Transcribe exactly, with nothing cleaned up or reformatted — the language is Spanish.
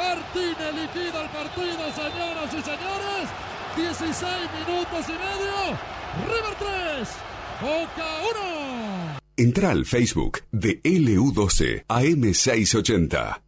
Martínez liquida el partido, señoras y señores. dieciséis minutos y medio. River tres, Boca uno. Entra al Facebook de L U doce A M seiscientos ochenta.